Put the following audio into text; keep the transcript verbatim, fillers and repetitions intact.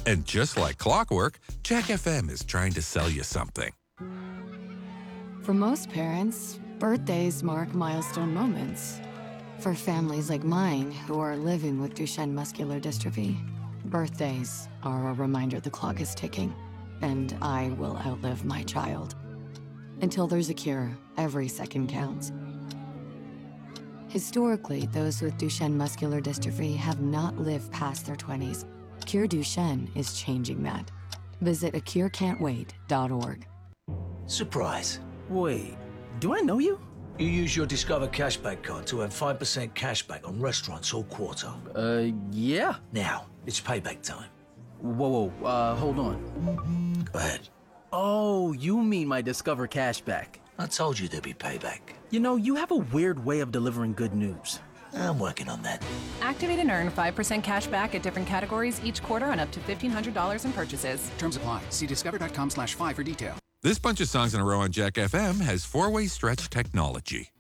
And just like clockwork, Jack F M is trying to sell you something. For most parents, birthdays mark milestone moments. For families like mine who are living with Duchenne muscular dystrophy, birthdays are a reminder the clock is ticking, and I will outlive my child. Until there's a cure, every second counts. Historically, those with Duchenne muscular dystrophy have not lived past their twenties. Cure Duchenne is changing that. Visit a cure can't wait dot org. Surprise. Wait, do I know you? You use your Discover Cashback card to earn five percent cashback on restaurants all quarter. Uh, yeah. Now, it's payback time. Whoa, whoa, uh, hold on. Go ahead. Oh, you mean my Discover Cashback. I told you there'd be payback. You know, you have a weird way of delivering good news. I'm working on that. Activate and earn five percent cash back at different categories each quarter on up to fifteen hundred dollars in purchases. Terms apply. See discover.com slash five for detail. This bunch of songs in a row on Jack F M has four-way stretch technology.